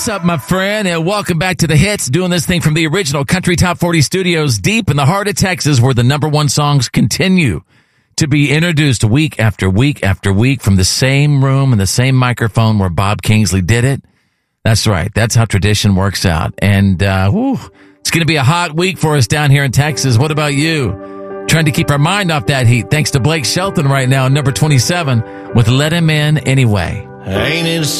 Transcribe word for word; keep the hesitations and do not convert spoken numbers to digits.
What's up, my friend, and welcome back to The Hits, doing this thing from the original Country Top forty studios deep in the heart of Texas, where the number one songs continue to be introduced week after week after week from the same room and the same microphone where Bob Kingsley did it. That's right. That's how tradition works out. And uh, whew, it's going to be a hot week for us down here in Texas. What about you? Trying to keep our mind off that heat, thanks to Blake Shelton right now, number twenty-seven, with Let Him In Anyway. Ain't it